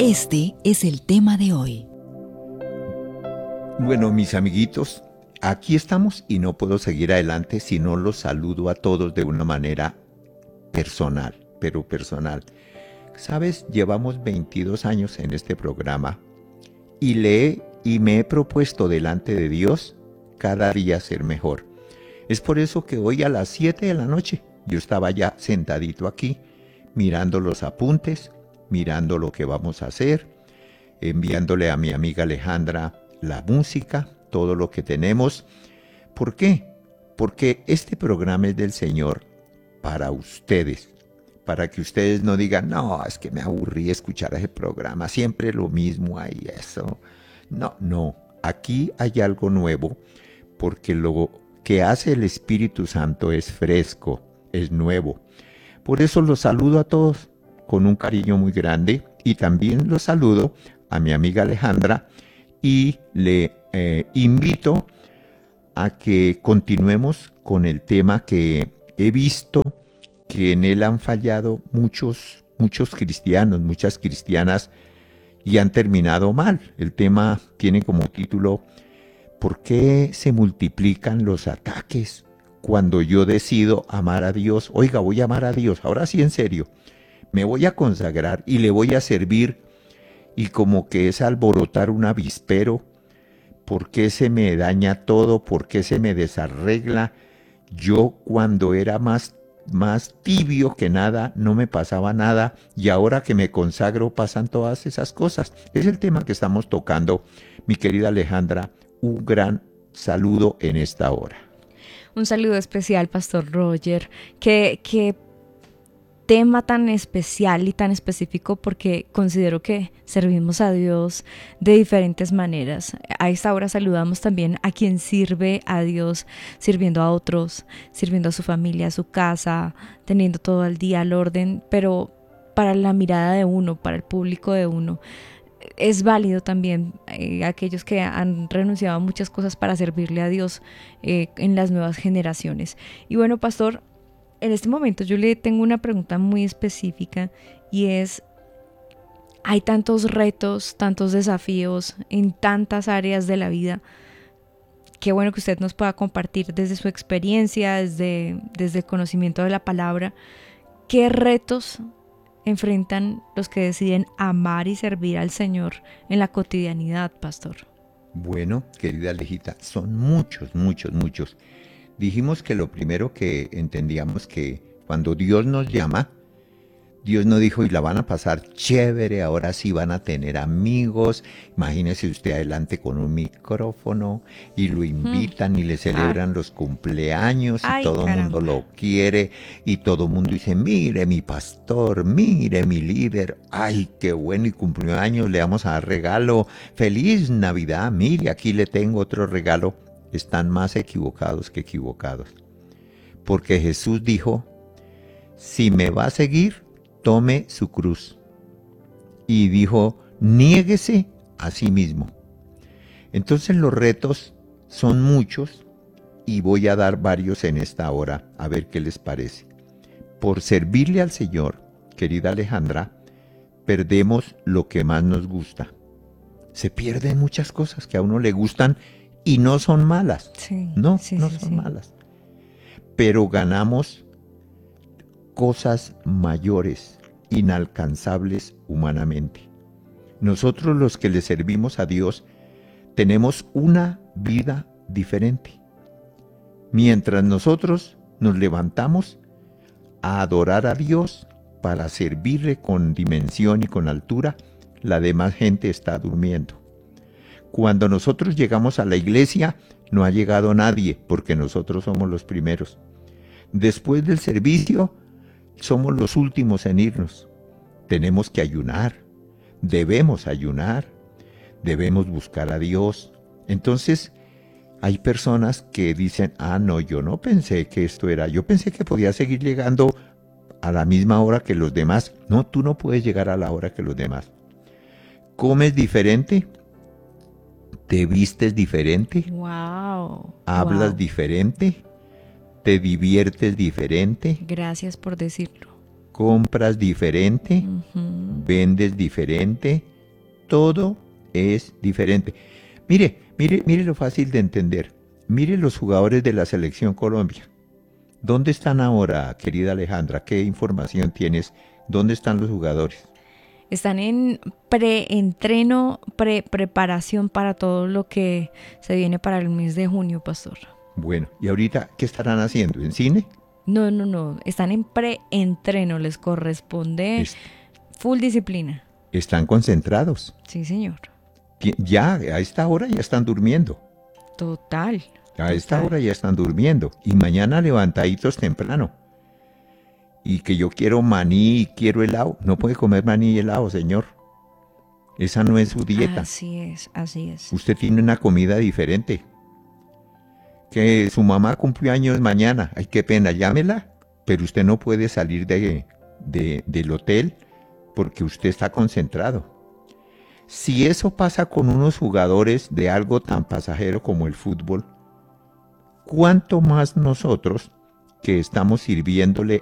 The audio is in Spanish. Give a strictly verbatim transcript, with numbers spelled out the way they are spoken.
Este es el tema de hoy. Bueno, mis amiguitos, aquí estamos y no puedo seguir adelante si no los saludo a todos de una manera personal, pero personal. Sabes, llevamos veintidós años en este programa y le he, y me he propuesto delante de Dios cada día ser mejor. Es por eso que hoy a las siete de la noche yo estaba ya sentadito aquí, mirando los apuntes, mirando lo que vamos a hacer, enviándole a mi amiga Alejandra la música, todo lo que tenemos. ¿Por qué? Porque este programa es del Señor para ustedes, para que ustedes no digan, no, es que me aburrí escuchar ese programa, siempre lo mismo ahí, eso. No, no, aquí hay algo nuevo, porque lo que hace el Espíritu Santo es fresco, es nuevo. Por eso los saludo a todos con un cariño muy grande y también los saludo a mi amiga Alejandra y le eh, invito a que continuemos con el tema que he visto que en él han fallado muchos, muchos cristianos, muchas cristianas y han terminado mal. El tema tiene como título ¿por qué se multiplican los ataques cuando yo decido amar a Dios? Oiga, voy a amar a Dios, ahora sí en serio, me voy a consagrar y le voy a servir y como que es alborotar un avispero. ¿Por qué se me daña todo? ¿Por qué se me desarregla? Yo cuando era más, más tibio que nada, no me pasaba nada y ahora que me consagro pasan todas esas cosas. Es el tema que estamos tocando, mi querida Alejandra. Un gran saludo en esta hora. Un saludo especial, Pastor Roger. Qué, qué tema tan especial y tan específico, porque considero que servimos a Dios de diferentes maneras. A esta hora saludamos también a quien sirve a Dios, sirviendo a otros, sirviendo a su familia, a su casa, teniendo todo el día al orden, pero para la mirada de uno, para el público de uno. Es válido también eh, aquellos que han renunciado a muchas cosas para servirle a Dios eh, en las nuevas generaciones. Y bueno, Pastor, en este momento yo le tengo una pregunta muy específica y es, hay tantos retos, tantos desafíos en tantas áreas de la vida. Qué bueno que usted nos pueda compartir desde su experiencia, desde, desde el conocimiento de la palabra, qué retos enfrentan los que deciden amar y servir al Señor en la cotidianidad, Pastor. Bueno, querida Alejita, son muchos, muchos, muchos. Dijimos que lo primero que entendíamos que cuando Dios nos llama, Dios no dijo y la van a pasar chévere, ahora sí van a tener amigos. Imagínese usted adelante con un micrófono y lo invitan mm. y le celebran Ay. los cumpleaños y Ay, todo el mundo lo quiere y todo el mundo dice, mire mi pastor, mire mi líder, ay qué bueno y cumplió años, le vamos a dar regalo, feliz Navidad, mire aquí le tengo otro regalo. Están más equivocados que equivocados. Porque Jesús dijo, si me va a seguir, tome su cruz. Y dijo, niéguese a sí mismo. Entonces los retos son muchos y voy a dar varios en esta hora, a ver qué les parece. Por servirle al Señor, querida Alejandra, perdemos lo que más nos gusta. Se pierden muchas cosas que a uno le gustan y no son malas. Sí, no, sí, no sí, son sí. malas. Pero ganamos cosas mayores, inalcanzables humanamente. Nosotros los que le servimos a Dios tenemos una vida diferente. Mientras nosotros nos levantamos a adorar a Dios para servirle con dimensión y con altura, la demás gente está durmiendo. Cuando nosotros llegamos a la iglesia, no ha llegado nadie, porque nosotros somos los primeros. Después del servicio, somos los últimos en irnos. Tenemos que ayunar, debemos ayunar, debemos buscar a Dios. Entonces, hay personas que dicen, ah, no, yo no pensé que esto era, yo pensé que podía seguir llegando a la misma hora que los demás. No, tú no puedes llegar a la hora que los demás. ¿Comes diferente? ¿Te vistes diferente? Wow. ¿Hablas wow. diferente? ¿Te diviertes diferente? Gracias por decirlo. ¿Compras diferente? Uh-huh. ¿Vendes diferente? todo es diferente. Mire, mire, mire lo fácil de entender. Mire los jugadores de la Selección Colombia. ¿Dónde están ahora, querida Alejandra? ¿Qué información tienes? ¿Dónde están los jugadores? Están en pre-entreno, pre-preparación para todo lo que se viene para el mes de junio, pastor. Bueno, ¿y ahorita qué estarán haciendo? ¿En cine? No, no, no. Están en pre-entreno. Les corresponde Es- full disciplina. Están concentrados. Sí, señor. Ti- Ya, a esta hora ya están durmiendo. Total. A esta Total. hora ya están durmiendo. Y mañana levantaditos temprano. Y que yo quiero maní y quiero helado. No puede comer maní y helado, señor. Esa no es su dieta. Así es, así es. Usted tiene una comida diferente. Que su mamá cumple años mañana. Ay, qué pena, llámela. Pero usted no puede salir de, de- del hotel porque usted está concentrado. Si eso pasa con unos jugadores de algo tan pasajero como el fútbol, ¿cuánto más nosotros que estamos sirviéndole